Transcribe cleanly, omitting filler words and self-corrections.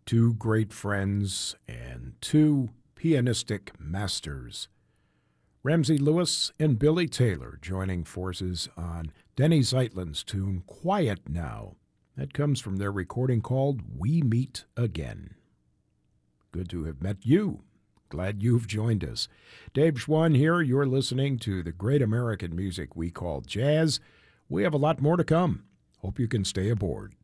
two great friends and two pianistic masters. Ramsey Lewis and Billy Taylor joining forces on Denny Zeitlin's tune Quiet Now. That comes from their recording called We Meet Again. Good to have met you. Glad you've joined us. Dave Schwann here. You're listening to the great American music we call jazz. We have a lot more to come. Hope you can stay aboard.